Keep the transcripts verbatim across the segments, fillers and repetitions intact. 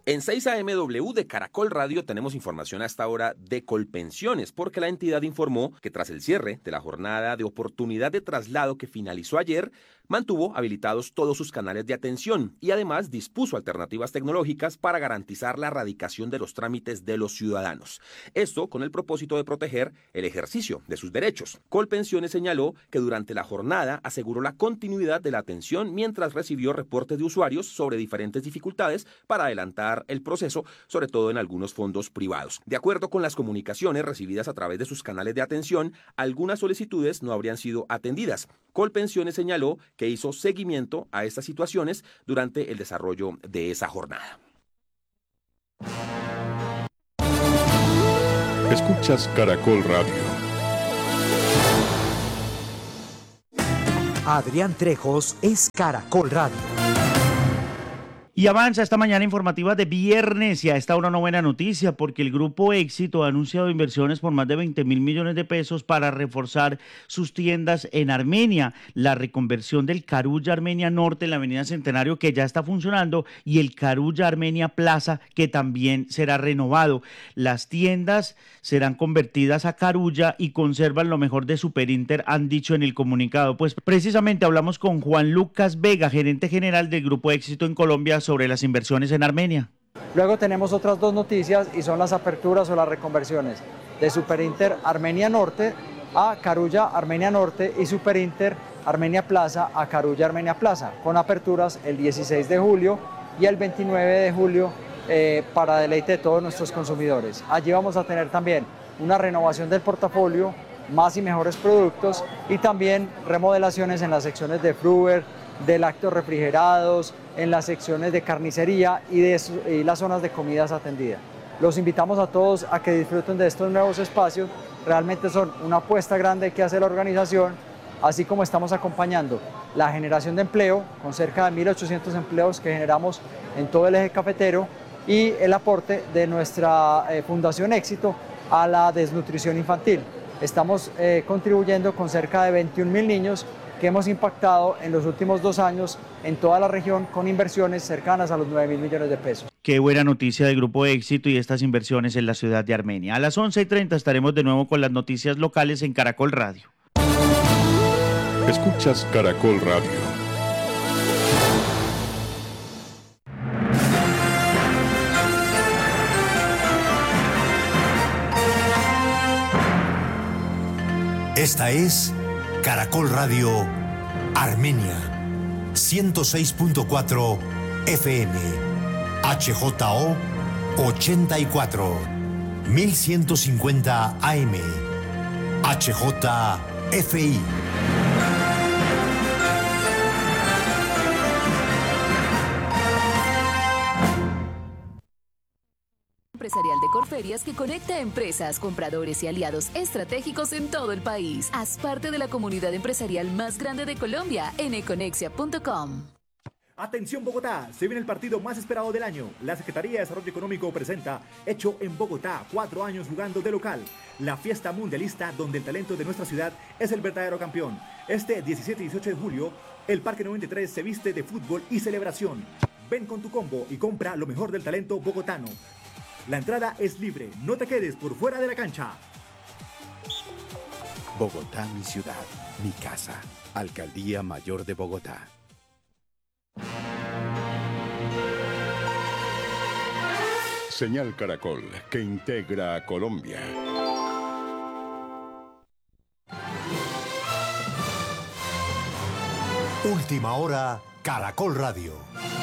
En seis A M W de Caracol Radio tenemos información a esta hora de Colpensiones, porque la entidad informó que tras el cierre de la jornada de oportunidad de traslado que finalizó ayer, mantuvo habilitados todos sus canales de atención y además dispuso alternativas tecnológicas para garantizar la erradicación de los trámites de los ciudadanos. Esto con el propósito de proteger el ejercicio de sus derechos. Colpensiones señaló que durante la jornada aseguró la continuidad de la atención mientras recibió reportes de usuarios sobre diferentes dificultades para adelantar el proceso, sobre todo en algunos fondos privados. De acuerdo con las comunicaciones recibidas a través de sus canales de atención, algunas solicitudes no habrían sido atendidas. Colpensiones señaló que hizo seguimiento a estas situaciones durante el desarrollo de esa jornada. Escuchas Caracol Radio. Adrián Trejos es Caracol Radio. Y avanza esta mañana informativa de viernes y a esta hora una buena noticia porque el Grupo Éxito ha anunciado inversiones por más de veinte mil millones de pesos para reforzar sus tiendas en Armenia, la reconversión del Carulla Armenia Norte en la avenida Centenario que ya está funcionando y el Carulla Armenia Plaza que también será renovado. Las tiendas serán convertidas a Carulla y conservan lo mejor de Superinter, han dicho en el comunicado. Pues precisamente hablamos con Juan Lucas Vega, gerente general del Grupo Éxito en Colombia, sobre las inversiones en Armenia. Luego tenemos otras dos noticias y son las aperturas o las reconversiones de Superinter Armenia Norte a Carulla Armenia Norte y Superinter Armenia Plaza a Carulla Armenia Plaza, con aperturas el dieciséis de julio y el veintinueve de julio eh, para deleite de todos nuestros consumidores. Allí vamos a tener también una renovación del portafolio, más y mejores productos y también remodelaciones en las secciones de Fruver, de lácteos refrigerados, en las secciones de carnicería y, de, y las zonas de comidas atendidas. Los invitamos a todos a que disfruten de estos nuevos espacios, realmente son una apuesta grande que hace la organización, así como estamos acompañando la generación de empleo, con cerca de mil ochocientos empleos que generamos en todo el eje cafetero, y el aporte de nuestra eh, Fundación Éxito a la desnutrición infantil. Estamos eh, contribuyendo con cerca de veintiún mil niños que hemos impactado en los últimos dos años en toda la región con inversiones cercanas a los nueve mil millones de pesos. Qué buena noticia del Grupo Éxito y estas inversiones en la ciudad de Armenia. A las once y treinta estaremos de nuevo con las noticias locales en Caracol Radio. Escuchas Caracol Radio. Esta es Caracol Radio Armenia, ciento seis punto cuatro F M, H J O ochenta y cuatro, mil ciento cincuenta A M, H J F I. Empresarial de Corferias que conecta a empresas, compradores y aliados estratégicos en todo el país. Haz parte de la comunidad empresarial más grande de Colombia en econexia punto com. Atención Bogotá, se viene el partido más esperado del año. La Secretaría de Desarrollo Económico presenta Hecho en Bogotá, cuatro años jugando de local. La fiesta mundialista donde el talento de nuestra ciudad es el verdadero campeón. Este diecisiete y dieciocho de julio, el Parque noventa y tres se viste de fútbol y celebración. Ven con tu combo y compra lo mejor del talento bogotano. La entrada es libre, no te quedes por fuera de la cancha. Bogotá, mi ciudad, mi casa. Alcaldía Mayor de Bogotá. Señal Caracol, que integra a Colombia. Última hora, Caracol Radio.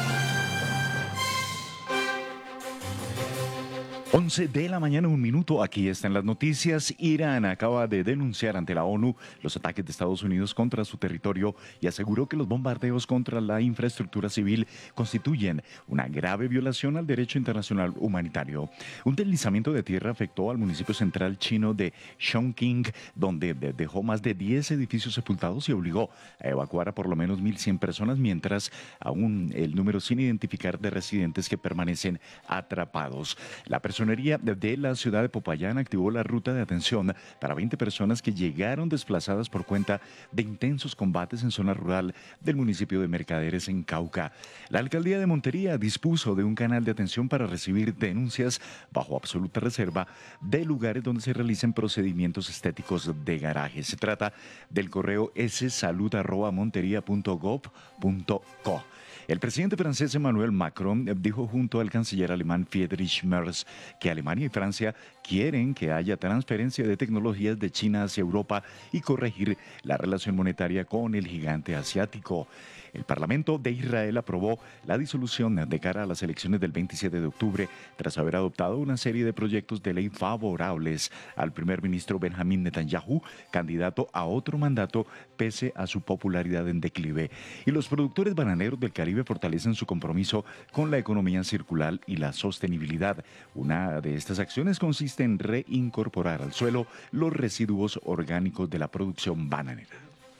once de la mañana, un minuto. Aquí están las noticias. Irán acaba de denunciar ante la ONU los ataques de Estados Unidos contra su territorio y aseguró que los bombardeos contra la infraestructura civil constituyen una grave violación al derecho internacional humanitario. Un deslizamiento de tierra afectó al municipio central chino de Chongqing, donde dejó más de diez edificios sepultados y obligó a evacuar a por lo menos mil cien personas, mientras aún el número sin identificar de residentes que permanecen atrapados. La persona Personería de la ciudad de Popayán activó la ruta de atención para veinte personas que llegaron desplazadas por cuenta de intensos combates en zona rural del municipio de Mercaderes, en Cauca. La alcaldía de Montería dispuso de un canal de atención para recibir denuncias bajo absoluta reserva de lugares donde se realicen procedimientos estéticos de garaje. Se trata del correo s salud arroba montería punto gov punto co. El presidente francés Emmanuel Macron dijo junto al canciller alemán Friedrich Merz que Alemania y Francia quieren que haya transferencia de tecnologías de China hacia Europa y corregir la relación monetaria con el gigante asiático. El Parlamento de Israel aprobó la disolución de cara a las elecciones del veintisiete de octubre tras haber adoptado una serie de proyectos de ley favorables al primer ministro Benjamín Netanyahu, candidato a otro mandato pese a su popularidad en declive. Y los productores bananeros del Caribe fortalecen su compromiso con la economía circular y la sostenibilidad. Una de estas acciones consiste en reincorporar al suelo los residuos orgánicos de la producción bananera.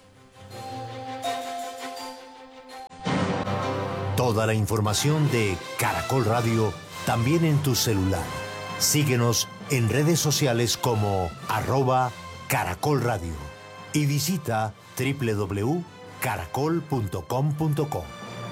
Toda la información de Caracol Radio también en tu celular. Síguenos en redes sociales como arroba Caracol Radio y visita doble u doble u doble u punto caracol punto com punto co.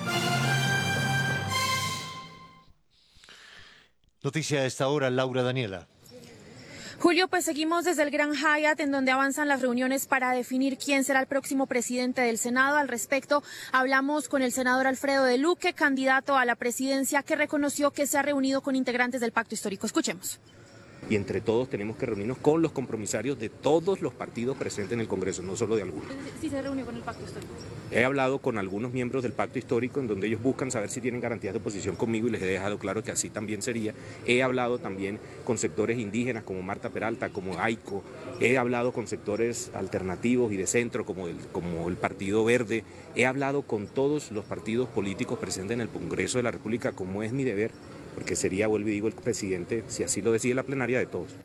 Noticia a esta hora, Laura Daniela. Julio, pues seguimos desde el Gran Hyatt, en donde avanzan las reuniones para definir quién será el próximo presidente del Senado. Al respecto, hablamos con el senador Alfredo de Luque, candidato a la presidencia, que reconoció que se ha reunido con integrantes del Pacto Histórico. Escuchemos. Y entre todos tenemos que reunirnos con los compromisarios de todos los partidos presentes en el Congreso, no solo de algunos. ¿Sí se reunió con el Pacto Histórico? He hablado con algunos miembros del Pacto Histórico en donde ellos buscan saber si tienen garantías de oposición conmigo y les he dejado claro que así también sería. He hablado también con sectores indígenas como Marta Peralta, como AICO. He hablado con sectores alternativos y de centro como el, como el Partido Verde. He hablado con todos los partidos políticos presentes en el Congreso de la República, como es mi deber, porque sería, vuelvo y digo, el presidente, si así lo decide la plenaria, de todos.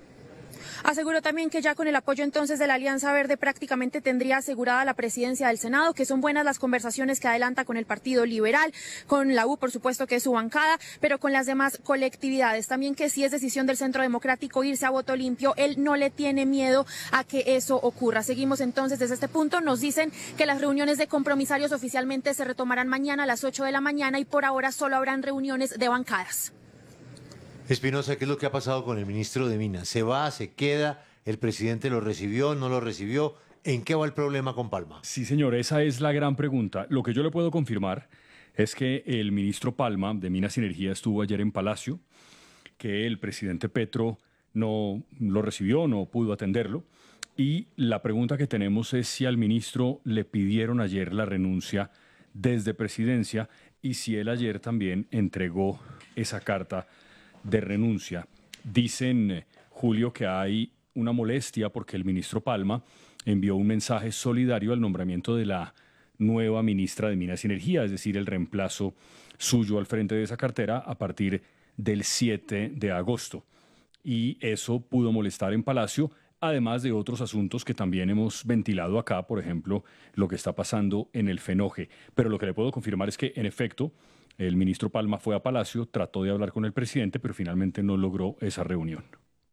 Aseguró también que ya con el apoyo entonces de la Alianza Verde prácticamente tendría asegurada la presidencia del Senado, que son buenas las conversaciones que adelanta con el Partido Liberal, con la U, por supuesto, que es su bancada, pero con las demás colectividades. También que si es decisión del Centro Democrático irse a voto limpio, él no le tiene miedo a que eso ocurra. Seguimos entonces desde este punto. Nos dicen que las reuniones de compromisarios oficialmente se retomarán mañana a las ocho de la mañana y por ahora solo habrán reuniones de bancadas. Espinosa, ¿qué es lo que ha pasado con el ministro de Minas? ¿Se va, se queda? ¿El presidente lo recibió, no lo recibió? ¿En qué va el problema con Palma? Sí, señor, esa es la gran pregunta. Lo que yo le puedo confirmar es que el ministro Palma de Minas y Energía estuvo ayer en Palacio, que el presidente Petro no lo recibió, no pudo atenderlo. Y la pregunta que tenemos es si al ministro le pidieron ayer la renuncia desde presidencia y si él ayer también entregó esa carta de renuncia. Dicen, Julio, que hay una molestia porque el ministro Palma envió un mensaje solidario al nombramiento de la nueva ministra de Minas y Energía, es decir, el reemplazo suyo al frente de esa cartera a partir del siete de agosto. Y eso pudo molestar en Palacio, además de otros asuntos que también hemos ventilado acá, por ejemplo, lo que está pasando en el Fenoje. Pero lo que le puedo confirmar es que, en efecto, el ministro Palma fue a Palacio, trató de hablar con el presidente, pero finalmente no logró esa reunión.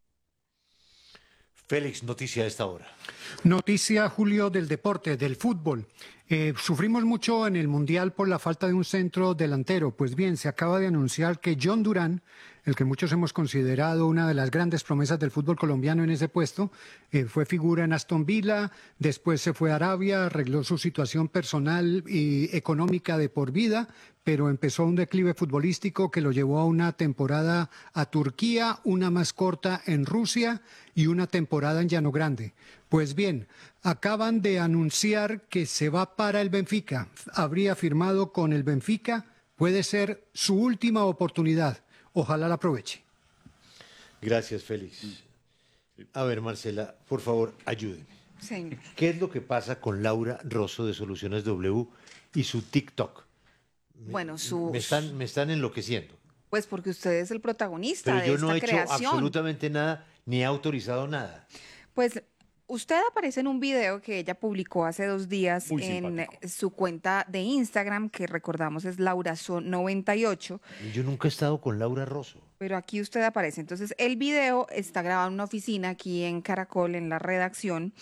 Félix, noticia a esta hora. Noticia, Julio, del deporte, del fútbol. Eh, sufrimos mucho en el Mundial por la falta de un centro delantero. Pues bien, se acaba de anunciar que John Durán, el que muchos hemos considerado una de las grandes promesas del fútbol colombiano en ese puesto, eh, fue figura en Aston Villa, después se fue a Arabia, arregló su situación personal y económica de por vida, pero empezó un declive futbolístico que lo llevó a una temporada a Turquía, una más corta en Rusia y una temporada en Llano Grande. Pues bien, acaban de anunciar que se va para el Benfica. Habría firmado con el Benfica, puede ser su última oportunidad. Ojalá la aproveche. Gracias, Félix. A ver, Marcela, por favor, ayúdeme. Señor. ¿Qué es lo que pasa con Laura Rosso de Soluciones W y su TikTok? Me, bueno, su... Me están, me están enloqueciendo. Pues porque usted es el protagonista Pero de yo esta no he hecho creación. absolutamente nada, ni he autorizado nada. Pues Usted aparece en un video que ella publicó hace dos días Muy en simpático. su cuenta de Instagram, que recordamos es laurazón noventa y ocho. Yo nunca he estado con Laura Rosso. Pero aquí usted aparece. Entonces, el video está grabado en una oficina aquí en Caracol, en la redacción,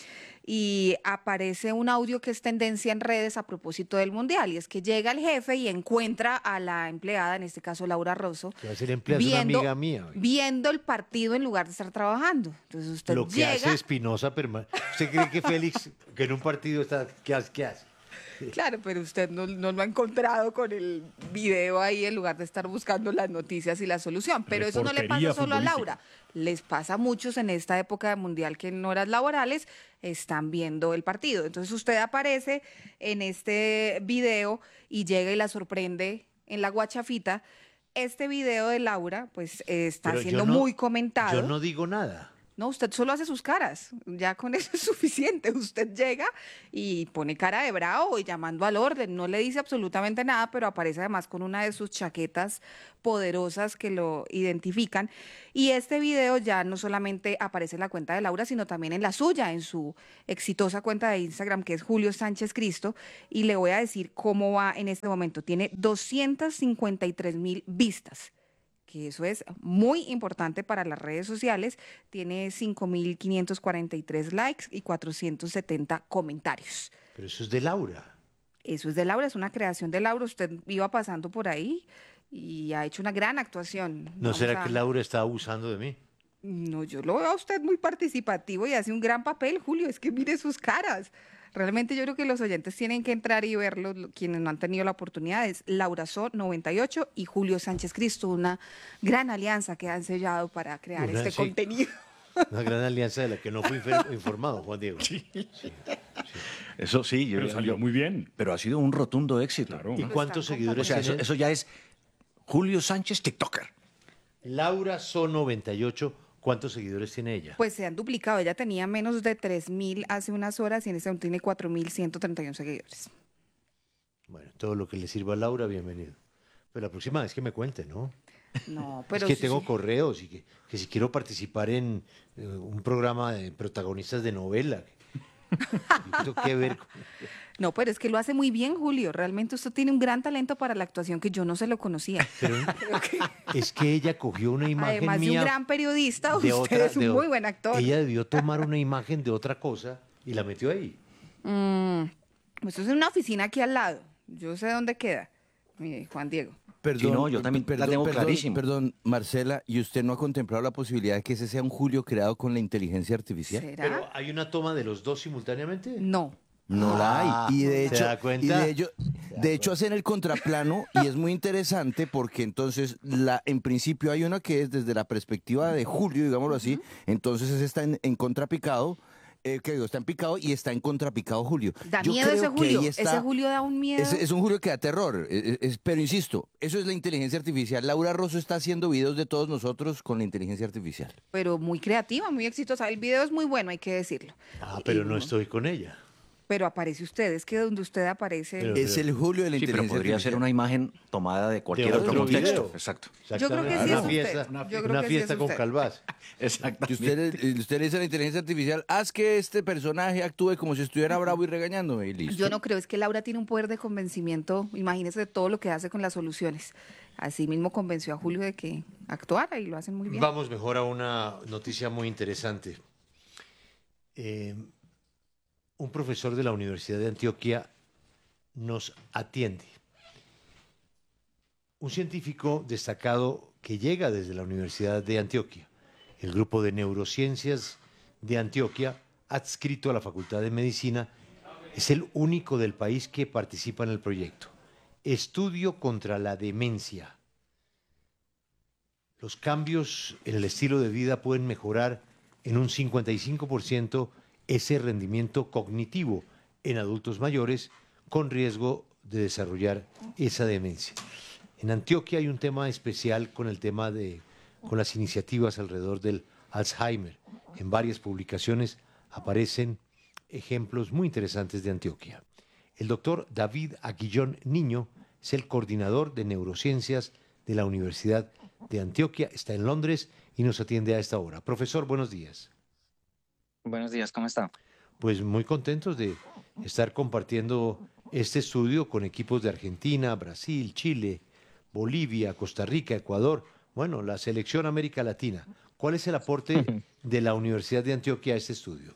y aparece un audio que es tendencia en redes a propósito del Mundial. Y es que llega el jefe y encuentra a la empleada, en este caso Laura Rosso, Que va a ser empleada, es una viendo, amiga mía. viendo el partido en lugar de estar trabajando. Entonces, usted Lo que llega... hace Espinosa perma- ¿Usted cree que Félix, que en un partido está, qué hace? ¿Qué hace? Claro, pero usted no, no lo ha encontrado con el video ahí en lugar de estar buscando las noticias y la solución. Pero eso no le pasa Reportería solo a futbolística. Laura. Les pasa a muchos en esta época de mundial que en horas laborales están viendo el partido. Entonces usted aparece en este video y llega y la sorprende en la guachafita. Este video de Laura pues eh, está Pero yo siendo no- muy comentado. Yo no digo nada. No, usted solo hace sus caras, ya con eso es suficiente. Usted llega y pone cara de bravo y llamando al orden, no le dice absolutamente nada, pero aparece además con una de sus chaquetas poderosas que lo identifican. Y este video ya no solamente aparece en la cuenta de Laura, sino también en la suya, en su exitosa cuenta de Instagram, que es Julio Sánchez Cristo. Y le voy a decir cómo va en este momento. Tiene doscientas cincuenta y tres mil vistas, que eso es muy importante para las redes sociales. Tiene cinco mil quinientos cuarenta y tres likes y cuatrocientos setenta comentarios. Pero eso es de Laura. Eso es de Laura, es una creación de Laura. Usted iba pasando por ahí y ha hecho una gran actuación. ¿No Vamos será a- que Laura está abusando de mí? No, yo lo veo a usted muy participativo y hace un gran papel, Julio. Es que mire sus caras. Realmente yo creo que los oyentes tienen que entrar y verlo, lo- quienes no han tenido la oportunidad. Es laurazón noventa y ocho y Julio Sánchez Cristo, una gran alianza que han sellado para crear Una- este sí. contenido. Una gran alianza de la que no fui infer- informado, Juan Diego. Eso sí, yo- Pero salió yo- muy bien. Pero ha sido un rotundo éxito. ¿Y cuántos seguidores O sea, eso, tiene? eso ya es Julio Sánchez TikToker. Laura Son noventa y ocho, ¿cuántos seguidores tiene ella? Pues se han duplicado. Ella tenía menos de tres mil hace unas horas y en este momento tiene cuatro mil ciento treinta y uno seguidores. Bueno, todo lo que le sirva a Laura, bienvenido. Pero la próxima vez que me cuente, ¿no? No, pero es que sí, tengo sí. correos y que, que si quiero participar en eh, un programa de protagonistas de novela. ¿Tengo que ver con- No, pero es que lo hace muy bien, Julio. Realmente usted tiene un gran talento para la actuación que yo no se lo conocía. Pero es que ella cogió una imagen Además de mía un gran periodista, de usted otra- es un de o- muy buen actor. Ella debió tomar una imagen de otra cosa y la metió ahí. Mm, esto es en una oficina aquí al lado. Yo sé dónde queda. Mire, Juan Diego. Perdón, Sí, no, yo también la tengo perdón, clarísima. Perdón, Marcela, ¿y usted no ha contemplado la posibilidad de que ese sea un Julio creado con la inteligencia artificial? Pero ¿hay una toma de los dos simultáneamente? No. No la hay. Y de ¿Se hecho, da y cuenta? de hecho, de hecho hacen el contraplano y es muy interesante porque entonces la, en principio hay una que es desde la perspectiva de Julio, digámoslo así, entonces ese está en, en contrapicado, eh, que digo, está en picado y está en contrapicado Julio. Da Yo miedo creo ese que Julio. ahí está- Ese Julio da un miedo. es, es un Julio que da terror, es- es- pero insisto, eso es la inteligencia artificial. Laura Rosso está haciendo videos de todos nosotros con la inteligencia artificial. Pero muy creativa, muy exitosa. El video es muy bueno, hay que decirlo. Ah, pero no estoy con ella. Pero aparece usted, es que donde usted aparece... es el Julio de la Sí, pero inteligencia podría ser artificial. una imagen tomada de cualquier De otro, otro contexto. video. Exacto. Yo creo que sí una es fiesta, usted. una, Yo creo una que sí fiesta es con usted. Calvás. Exacto. Y usted, le- usted le dice a la inteligencia artificial, haz que este personaje actúe como si estuviera bravo y regañándome y listo. Yo no creo, es que Laura tiene un poder de convencimiento, imagínese de todo lo que hace con las soluciones. Así mismo convenció a Julio de que actuara y lo hacen muy bien. Vamos mejor a una noticia muy interesante. Eh, un profesor de la Universidad de Antioquia nos atiende. Un científico destacado que llega desde la Universidad de Antioquia, el grupo de neurociencias de Antioquia, adscrito a la Facultad de Medicina, es el único del país que participa en el proyecto. Estudio contra la demencia. Los cambios en el estilo de vida pueden mejorar en un cincuenta y cinco por ciento ese rendimiento cognitivo en adultos mayores con riesgo de desarrollar esa demencia. En Antioquia hay un tema especial con el tema de con las iniciativas alrededor del Alzheimer. En varias publicaciones aparecen ejemplos muy interesantes de Antioquia. El doctor David Aguillón Niño es el coordinador de neurociencias de la Universidad de Antioquia, está en Londres y nos atiende a esta hora. Profesor, buenos días. Buenos días, ¿cómo está? Pues muy contentos de estar compartiendo este estudio con equipos de Argentina, Brasil, Chile, Bolivia, Costa Rica, Ecuador, bueno, la selección América Latina. ¿Cuál es el aporte de la Universidad de Antioquia a este estudio?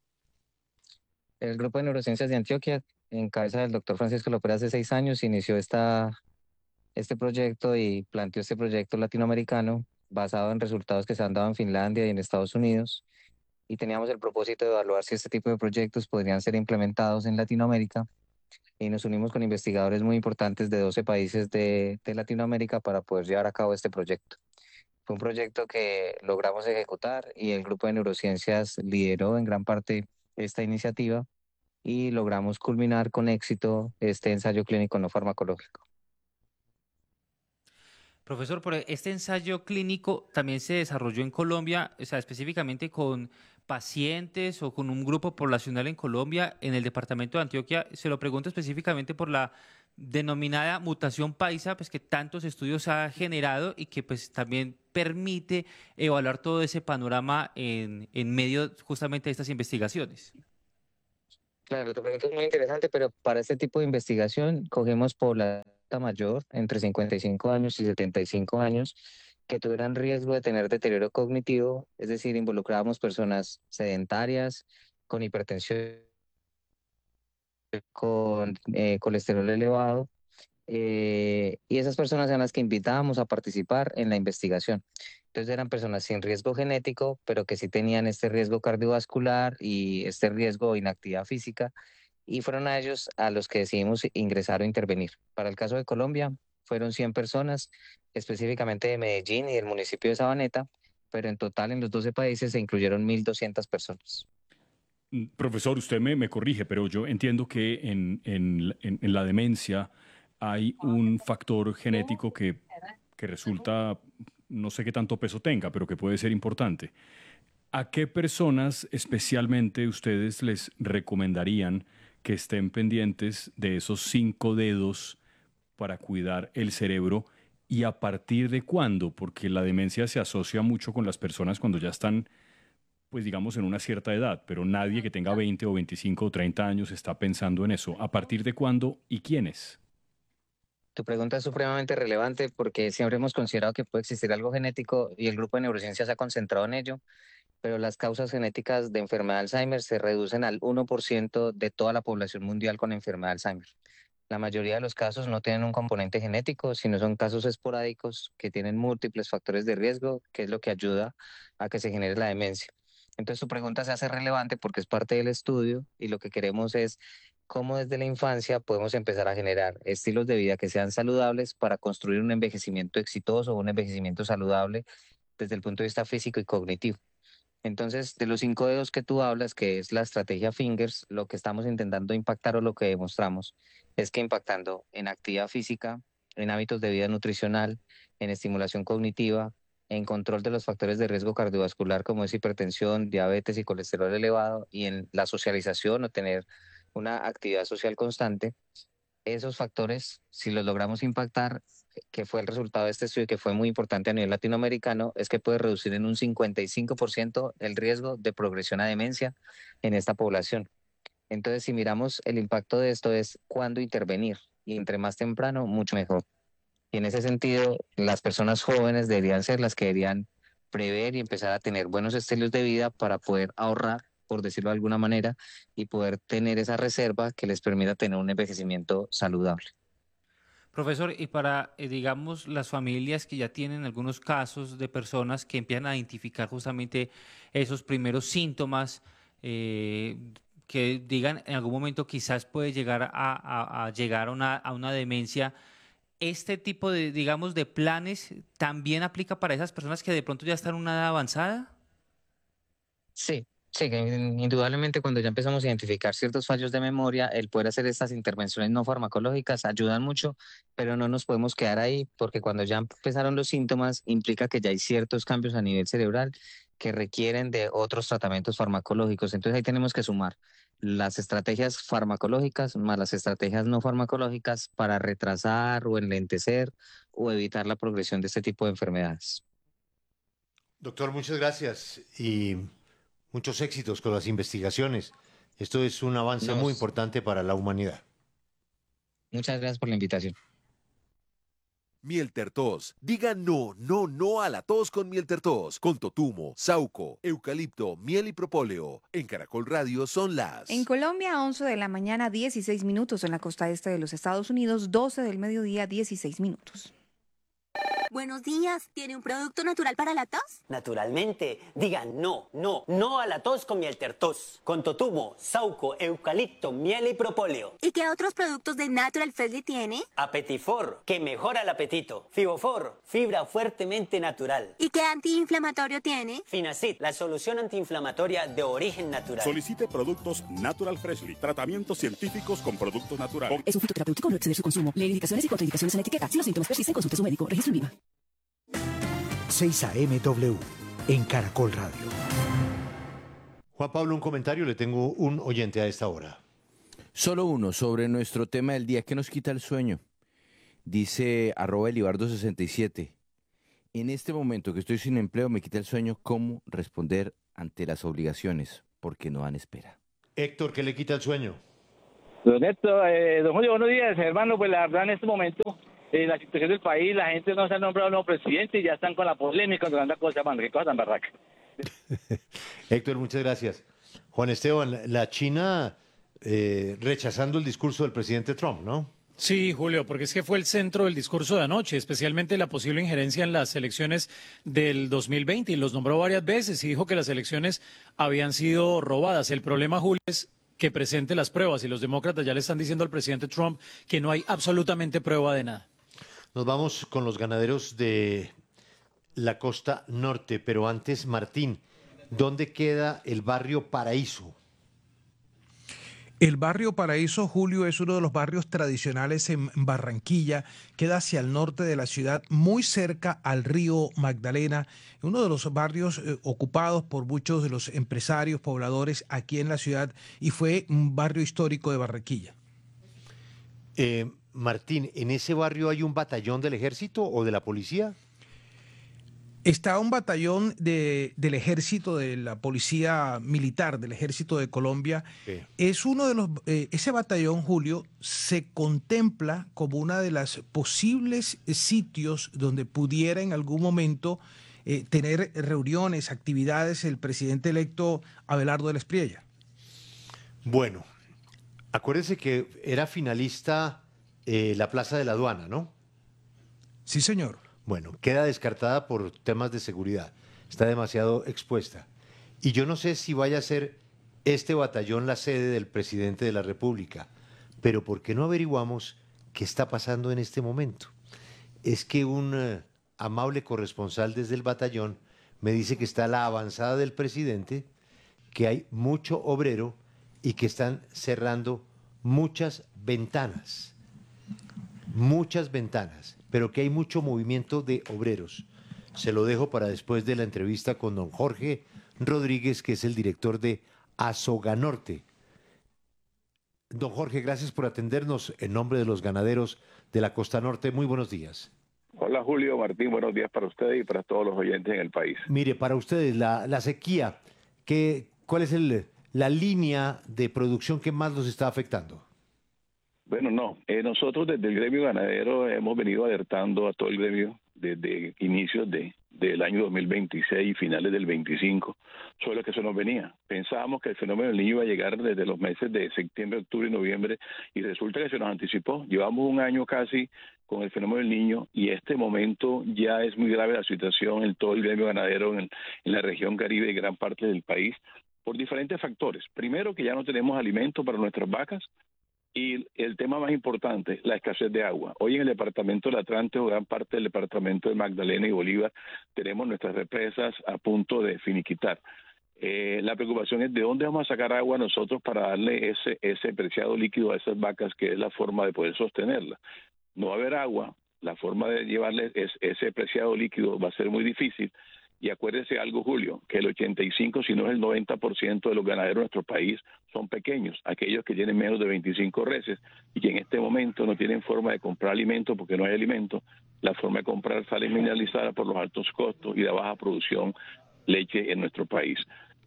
El Grupo de Neurociencias de Antioquia, en cabeza del doctor Francisco López, hace seis años inició esta, este proyecto y planteó este proyecto latinoamericano basado en resultados que se han dado en Finlandia y en Estados Unidos. Y teníamos el propósito de evaluar si este tipo de proyectos podrían ser implementados en Latinoamérica. Y nos unimos con investigadores muy importantes de doce países de, de Latinoamérica para poder llevar a cabo este proyecto. Fue un proyecto que logramos ejecutar y el Grupo de Neurociencias lideró en gran parte esta iniciativa y logramos culminar con éxito este ensayo clínico no farmacológico. Profesor, pero este ensayo clínico también se desarrolló en Colombia, o sea, específicamente con pacientes o con un grupo poblacional en Colombia, en el departamento de Antioquia. Se lo pregunto específicamente por la denominada mutación paisa, pues que tantos estudios ha generado y que pues también permite evaluar todo ese panorama en, en medio justamente de estas investigaciones. Claro, tu pregunta es muy interesante, pero para este tipo de investigación cogemos población mayor entre cincuenta y cinco años y setenta y cinco años que tuvieran riesgo de tener deterioro cognitivo, es decir, involucrábamos personas sedentarias, con hipertensión, con eh, colesterol elevado, eh, y esas personas eran las que invitábamos a participar en la investigación. Entonces eran personas sin riesgo genético, pero que sí tenían este riesgo cardiovascular y este riesgo de inactividad física, y fueron a ellos a los que decidimos ingresar o intervenir. Para el caso de Colombia, fueron cien personas, específicamente de Medellín y del municipio de Sabaneta, pero en total en los doce países se incluyeron mil doscientas personas. Profesor, usted me, me corrige, pero yo entiendo que en, en, en, en la demencia hay un factor genético que, que resulta, no sé qué tanto peso tenga, pero que puede ser importante. ¿A qué personas especialmente ustedes les recomendarían que estén pendientes de esos cinco dedos para cuidar el cerebro y a partir de cuándo? Porque la demencia se asocia mucho con las personas cuando ya están, pues digamos, en una cierta edad, pero nadie que tenga veinte o veinticinco o treinta años está pensando en eso. ¿A partir de cuándo y quiénes? Tu pregunta es supremamente relevante porque siempre hemos considerado que puede existir algo genético y el Grupo de Neurociencias se ha concentrado en ello, pero las causas genéticas de enfermedad de Alzheimer se reducen al uno por ciento de toda la población mundial con enfermedad de Alzheimer. La mayoría de los casos no tienen un componente genético, sino son casos esporádicos que tienen múltiples factores de riesgo, que es lo que ayuda a que se genere la demencia. Entonces, tu pregunta se hace relevante porque es parte del estudio y lo que queremos es cómo desde la infancia podemos empezar a generar estilos de vida que sean saludables para construir un envejecimiento exitoso, un envejecimiento saludable desde el punto de vista físico y cognitivo. Entonces, de los cinco dedos que tú hablas, que es la estrategia Fingers, lo que estamos intentando impactar o lo que demostramos es que impactando en actividad física, en hábitos de vida nutricional, en estimulación cognitiva, en control de los factores de riesgo cardiovascular como es hipertensión, diabetes y colesterol elevado, y en la socialización o tener una actividad social constante, esos factores, si los logramos impactar, que fue el resultado de este estudio que fue muy importante a nivel latinoamericano, es que puede reducir en un cincuenta y cinco por ciento el riesgo de progresión a demencia en esta población. Entonces, si miramos el impacto de esto es cuándo intervenir, y entre más temprano, mucho mejor. Y en ese sentido, las personas jóvenes deberían ser las que deberían prever y empezar a tener buenos estilos de vida para poder ahorrar, por decirlo de alguna manera, y poder tener esa reserva que les permita tener un envejecimiento saludable. Profesor, y para, eh, digamos, las familias que ya tienen algunos casos de personas que empiezan a identificar justamente esos primeros síntomas, eh, que digan en algún momento quizás puede llegar a, a, a llegar a una, a una demencia, ¿este tipo de, digamos, de planes también aplica para esas personas que de pronto ya están en una edad avanzada? Sí, sí, que in- indudablemente cuando ya empezamos a identificar ciertos fallos de memoria, el poder hacer estas intervenciones no farmacológicas ayudan mucho, pero no nos podemos quedar ahí porque cuando ya empezaron los síntomas implica que ya hay ciertos cambios a nivel cerebral que requieren de otros tratamientos farmacológicos. Entonces ahí tenemos que sumar las estrategias farmacológicas más las estrategias no farmacológicas para retrasar o enlentecer o evitar la progresión de este tipo de enfermedades. Doctor, muchas gracias y muchos éxitos con las investigaciones. Esto es un avance Nos- muy importante para la humanidad. Muchas gracias por la invitación. Miel Tertos. Diga no, no, no a la tos con Miel Tertos. Con totumo, sauco, eucalipto, miel y propóleo. En Caracol Radio son las... En Colombia, once de la mañana, dieciséis minutos. En la costa este de los Estados Unidos, doce del mediodía, dieciséis minutos. Buenos días, ¿tiene un producto natural para la tos? Naturalmente, digan no, no, no a la tos con Miel Tertos. Con totumo, sauco, eucalipto, miel y propóleo. ¿Y qué otros productos de Natural Freshly tiene? Apetifor, que mejora el apetito. Fibofor, fibra fuertemente natural. ¿Y qué antiinflamatorio tiene? Finacid, la solución antiinflamatoria de origen natural. Solicite productos Natural Freshly. Tratamientos científicos con productos naturales. Es un fitoterapéutico, no exceder su consumo. Lee indicaciones y contraindicaciones en la etiqueta. Si los síntomas persisten, consulte a su médico. Registro INVIMA. seis A M W en Caracol Radio. Juan Pablo, un comentario, le tengo un oyente a esta hora. Solo uno sobre nuestro tema del día que nos quita el sueño. Dice arroba elibardo sesenta y siete. En este momento que estoy sin empleo me quita el sueño cómo responder ante las obligaciones porque no dan espera. Héctor, ¿qué le quita el sueño? Don Héctor, eh, don Julio, buenos días, hermano. Pues la verdad en este momento, eh, la situación del país, la gente no se ha nombrado nuevo presidente y ya están con la polémica, con tanta cosa, mano, qué cosa tan barraca. Héctor, muchas gracias. Juan Esteban, la China eh, rechazando el discurso del presidente Trump, ¿no? Sí, Julio, porque es que fue el centro del discurso de anoche, especialmente la posible injerencia en las elecciones del dos mil veinte, y los nombró varias veces y dijo que las elecciones habían sido robadas. El problema, Julio, es que presente las pruebas y los demócratas ya le están diciendo al presidente Trump que no hay absolutamente prueba de nada. Nos vamos con los ganaderos de la costa norte, pero antes, Martín, ¿dónde queda el barrio Paraíso? El barrio Paraíso, Julio, es uno de los barrios tradicionales en Barranquilla, queda hacia el norte de la ciudad, muy cerca al río Magdalena, uno de los barrios eh, ocupados por muchos de los empresarios, pobladores aquí en la ciudad, y fue un barrio histórico de Barranquilla. Eh, Martín, ¿en ese barrio hay un batallón del ejército o de la policía? Está un batallón de, del ejército, de la policía militar, del ejército de Colombia. Sí. Es uno de los, eh, ese batallón, Julio, se contempla como una de las posibles sitios donde pudiera en algún momento eh, tener reuniones, actividades el presidente electo Abelardo del Espriella. Bueno, acuérdese que era finalista eh, la Plaza de la Aduana, ¿no? Sí, señor. Bueno, queda descartada por temas de seguridad. Está demasiado expuesta. Y yo no sé si vaya a ser este batallón la sede del presidente de la República, pero ¿por qué no averiguamos qué está pasando en este momento? Es que un eh, amable corresponsal desde el batallón me dice que está la avanzada del presidente, que hay mucho obrero y que están cerrando muchas ventanas. Muchas ventanas, pero que hay mucho movimiento de obreros. Se lo dejo para después de la entrevista con don Jorge Rodríguez, que es el director de Asoganorte. Don Jorge, gracias por atendernos en nombre de los ganaderos de la Costa Norte. Muy buenos días. Hola Julio, Martín, buenos días para usted y para todos los oyentes en el país. Mire, para ustedes, la, la sequía, ¿qué, ¿cuál es el, la línea de producción que más los está afectando? Bueno, no, eh, nosotros desde el gremio ganadero hemos venido alertando a todo el gremio desde inicios de, del año dos mil veintiséis y finales del veinticinco sobre lo que se nos venía. Pensábamos que el fenómeno del niño iba a llegar desde los meses de septiembre, octubre y noviembre y resulta que se nos anticipó. Llevamos un año casi con el fenómeno del niño y este momento ya es muy grave la situación en todo el gremio ganadero en, en la región Caribe y gran parte del país por diferentes factores. Primero, que ya no tenemos alimento para nuestras vacas. Y el tema más importante, la escasez de agua. Hoy en el departamento del Atlántico, gran parte del departamento de Magdalena y Bolívar, tenemos nuestras represas a punto de finiquitar. Eh, la preocupación es de dónde vamos a sacar agua nosotros para darle ese, ese preciado líquido a esas vacas, que es la forma de poder sostenerla. No va a haber agua, la forma de llevarle es, ese preciado líquido va a ser muy difícil. Y acuérdese algo, Julio, que el ochenta y cinco, si no es el noventa por ciento de los ganaderos de nuestro país son pequeños, aquellos que tienen menos de veinticinco reses y que en este momento no tienen forma de comprar alimento porque no hay alimento. La forma de comprar sale mineralizada por los altos costos y la baja producción leche en nuestro país.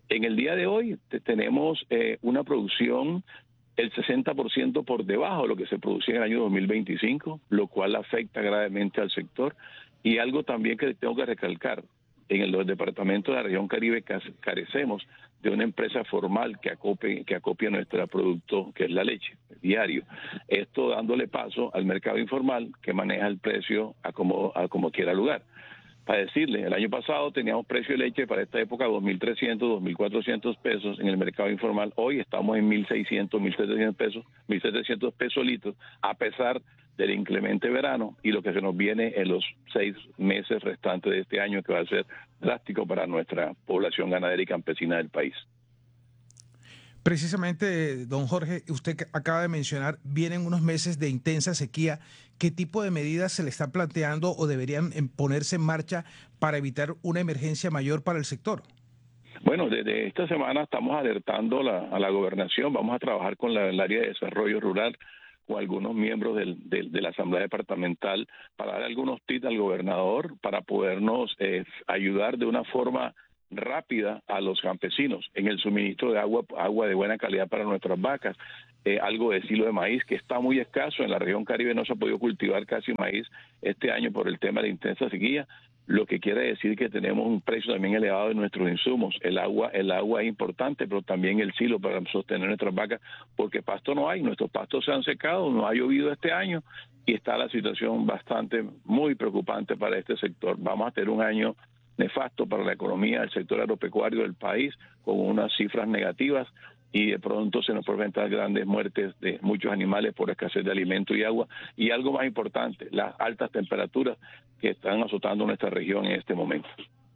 En el día de hoy te, tenemos eh, una producción el sesenta por ciento por debajo de lo que se producía en el año dos mil veinticinco, lo cual afecta gravemente al sector. Y algo también que tengo que recalcar, en los departamentos de la región Caribe carecemos de una empresa formal que acopie, que acopie nuestro producto, que es la leche, diario. Esto dándole paso al mercado informal que maneja el precio a como, a como quiera lugar. Para decirle, el año pasado teníamos precio de leche para esta época dos mil trescientos, dos mil cuatrocientos pesos en el mercado informal. Hoy estamos en mil seiscientos, mil setecientos pesos, mil setecientos pesos litros, a pesar del inclemente verano y lo que se nos viene en los seis meses restantes de este año, que va a ser drástico para nuestra población ganadera y campesina del país. Precisamente, don Jorge, usted acaba de mencionar, vienen unos meses de intensa sequía. ¿Qué tipo de medidas se le están planteando o deberían ponerse en marcha para evitar una emergencia mayor para el sector? Bueno, desde esta semana estamos alertando la, a la gobernación. Vamos a trabajar con la, el área de desarrollo rural, con algunos miembros del, del, de la Asamblea Departamental, para dar algunos tips al gobernador para podernos eh, ayudar de una forma rápida a los campesinos en el suministro de agua, agua de buena calidad para nuestras vacas, eh, algo de silo de maíz que está muy escaso. En la región Caribe no se ha podido cultivar casi maíz este año por el tema de intensa sequía, lo que quiere decir que tenemos un precio también elevado de nuestros insumos. El agua, el agua es importante, pero también el silo para sostener nuestras vacas, porque pasto no hay, nuestros pastos se han secado, no ha llovido este año y está la situación bastante, muy preocupante para este sector. Vamos a tener un año nefasto para la economía del sector agropecuario del país, con unas cifras negativas, y de pronto se nos presentan grandes muertes de muchos animales por escasez de alimento y agua, y algo más importante, las altas temperaturas que están azotando nuestra región en este momento.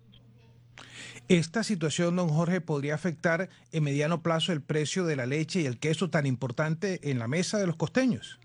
¿Esta situación, don Jorge, podría afectar en mediano plazo el precio de la leche y el queso tan importante en la mesa de los costeños?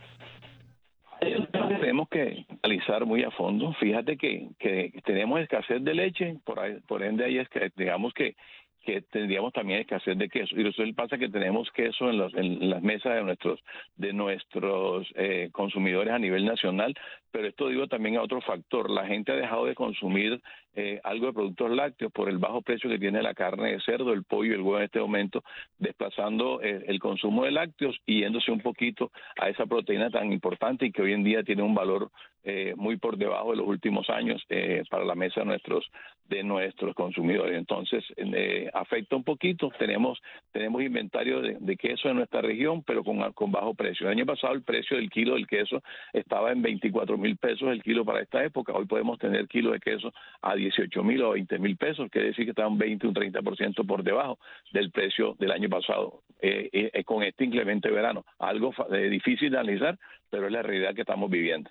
Tenemos que analizar muy a fondo. Fíjate que, que tenemos escasez de leche, por, ahí, por ende ahí es que digamos que que tendríamos también escasez de queso. Y resulta pasa que tenemos queso en, los, en las mesas de nuestros de nuestros eh, consumidores a nivel nacional, pero esto digo también a otro factor. La gente ha dejado de consumir eh, algo de productos lácteos por el bajo precio que tiene la carne de cerdo, el pollo y el huevo en este momento, desplazando eh, el consumo de lácteos y yéndose un poquito a esa proteína tan importante y que hoy en día tiene un valor eh, muy por debajo de los últimos años eh, para la mesa de nuestros de nuestros consumidores. Entonces, eh, afecta un poquito. Tenemos tenemos inventario de, de queso en nuestra región, pero con, con bajo precio. El año pasado el precio del kilo del queso estaba en veinticuatro mil pesos el kilo para esta época. Hoy podemos tener kilo de queso a dieciocho mil o veinte mil pesos, quiere decir que está un veinte, un treinta por ciento por debajo del precio del año pasado, eh, eh, con este inclemente verano. Algo eh, difícil de analizar, pero es la realidad que estamos viviendo.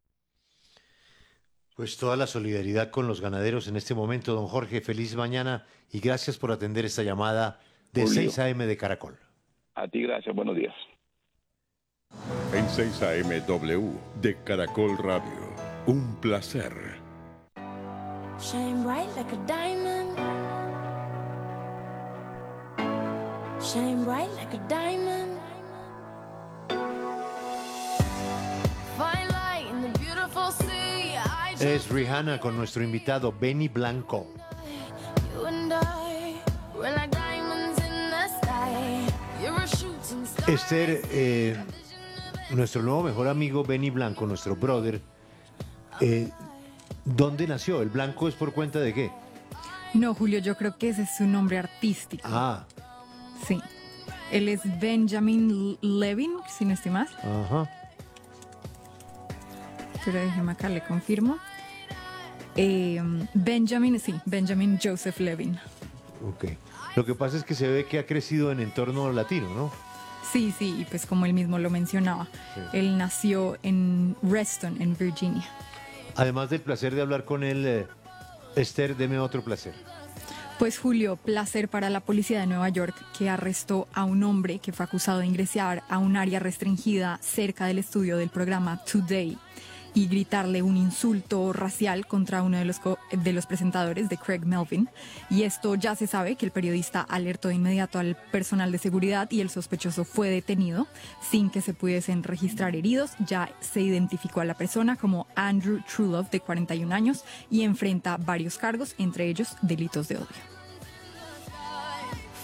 Pues toda la solidaridad con los ganaderos en este momento, don Jorge. Feliz mañana y gracias por atender esta llamada de Julio. seis a eme de Caracol. A ti gracias, buenos días. En seis a eme W de Caracol Radio, un placer. Shine bright like a diamond. Shine bright like a diamond. Fine light in the beautiful sea. Es Rihanna con nuestro invitado Benny Blanco. Esther, eh, nuestro nuevo mejor amigo Benny Blanco, nuestro brother, eh, ¿dónde nació? ¿El Blanco es por cuenta de qué? No, Julio, yo creo que ese es su nombre artístico. Ah. Sí. Él es Benjamin Levin, si no estoy mal. Ajá. Pero déjeme acá, le confirmo. Eh, Benjamin, sí, Benjamin Joseph Levin. Ok. Lo que pasa es que se ve que ha crecido en entorno latino, ¿no? Sí, sí, y pues como él mismo lo mencionaba, sí. Él nació en Reston, en Virginia. Además del placer de hablar con él, eh, Esther, deme otro placer. Pues Julio, placer para la policía de Nueva York, que arrestó a un hombre que fue acusado de ingresar a un área restringida cerca del estudio del programa Today y gritarle un insulto racial contra uno de los, de los presentadores, de Craig Melvin. Y esto ya se sabe, que el periodista alertó de inmediato al personal de seguridad y el sospechoso fue detenido sin que se pudiesen registrar heridos. Ya se identificó a la persona como Andrew Truelove, de cuarenta y un años, y enfrenta varios cargos, entre ellos delitos de odio.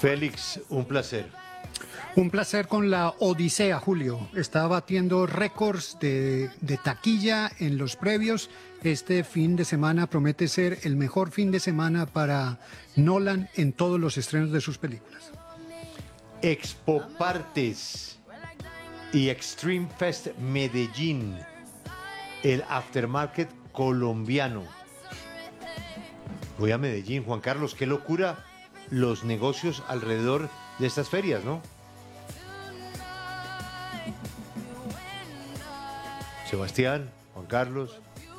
Félix, un placer. Un placer con la Odisea, Julio. Está batiendo récords de, de taquilla en los previos. Este fin de semana promete ser el mejor fin de semana para Nolan en todos los estrenos de sus películas. Expo Partes y Extreme Fest Medellín, el aftermarket colombiano. Voy a Medellín, Juan Carlos, qué locura los negocios alrededor de estas ferias, ¿no? Sebastián, Juan Carlos.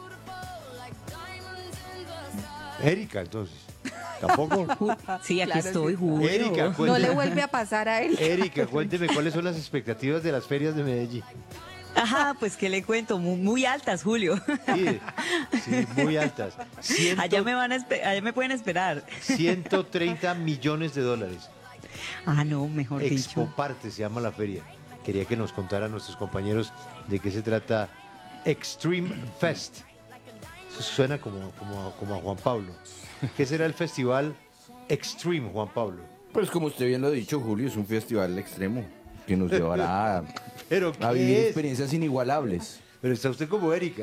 Erika, entonces. ¿Tampoco? Sí, aquí Claro estoy, que- Julio. Erika, No cuénteme. le vuelve a pasar a él. Erika, cuénteme cuáles son las expectativas de las ferias de Medellín. Ajá, pues qué le cuento, muy, muy altas, Julio. Sí, sí, muy altas. Ciento- Allá me van a espe- allá me pueden esperar. ciento treinta millones de dólares. Ah, no, mejor Expo dicho. Parte se llama la feria. Quería que nos contaran nuestros compañeros de qué se trata Extreme Fest. Eso suena como, como, como a Juan Pablo. ¿Qué será el festival Extreme, Juan Pablo? Pues como usted bien lo ha dicho, Julio, es un festival extremo que nos llevará a, ¿Pero a qué vivir es? experiencias inigualables. Pero está usted como Erika.